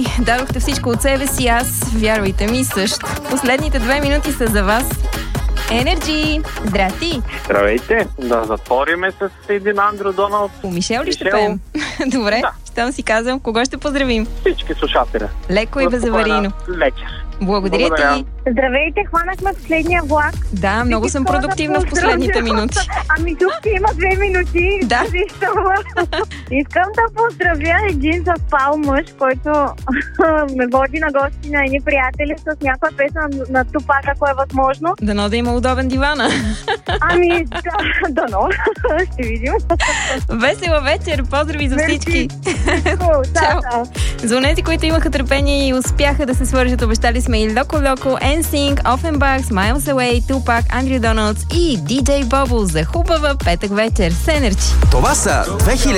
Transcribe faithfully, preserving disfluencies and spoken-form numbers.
Дадохте всичко от себе си, аз, вярвайте ми, също. Последните две минути са за вас. Енерджи! Здрасти! Здравейте! Да затвориме с един Андрю Доналд. По Мишел ли Мишел? ще пеем? Добре, Да. щом си казвам, кого ще поздравим? Всички слушатели. Леко и безаварийно. Вечер. Благодаря Благодаря. ти! Здравейте, хванахме последния влак. Да, много съм Искам да продуктивна в поздравя. последните минути. Ами тук си има две минути. Да. Искам да поздравя един запал мъж, който ме води на гости на едни приятели с някоя песен на, на Тупак, ако е възможно. Дано да има удобен дивана. Ами, да, дано. Ще видим. Весела вечер, поздрави за всички. Чао. Чао. За онези, които имаха търпение и успяха да се свържат, обещали сме и Loco Loco, Ен Синк, Offenbach, Miles Away, Tupac, Andrew Donalds и Ди Джей Bubble за хубава петък вечер с Енерджи. Това са две хиляди